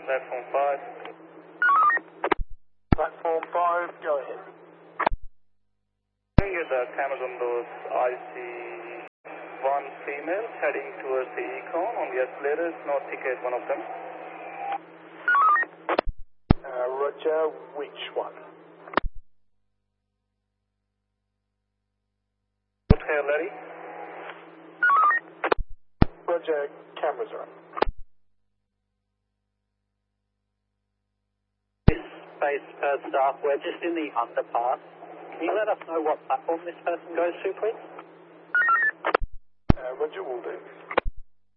Platform 5. Platform 5, go ahead. Looking at the cameras on those, I see one female heading towards the Econ on the escalators, no ticket, one of them. Roger, which one? Okay, Larry. Roger, cameras are up. Space staff, we're just in the underpass. Can you let us know what platform this person goes to, please? Roger, will do.